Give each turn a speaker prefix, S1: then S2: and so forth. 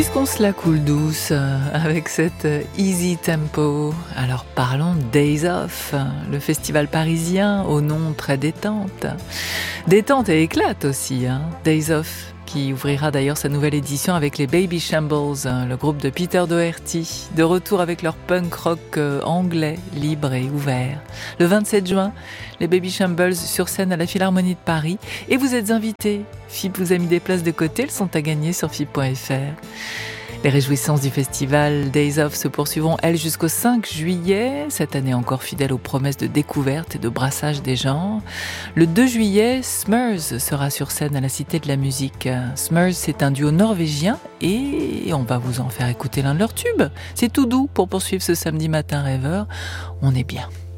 S1: Puisqu'on se la coule douce avec cette easy tempo, alors parlons Days Off, le festival parisien au nom très détente. Détente et éclate aussi, hein. Days Off, qui ouvrira d'ailleurs sa nouvelle édition avec les Baby Shambles, le groupe de Peter Doherty, de retour avec leur punk rock anglais, libre et ouvert. Le 27 juin, les Baby Shambles sur scène à la Philharmonie de Paris, et vous êtes invités. FIP vous a mis des places de côté, elles sont à gagner sur FIP.fr. Les réjouissances du festival Days Off se poursuivront, elles, jusqu'au 5 juillet, cette année encore fidèle aux promesses de découverte et de brassage des genres. Le 2 juillet, Smurs sera sur scène à la Cité de la Musique. Smurs, c'est un duo norvégien et on va vous en faire écouter l'un de leurs tubes. C'est tout doux pour poursuivre ce samedi matin rêveur. On est bien.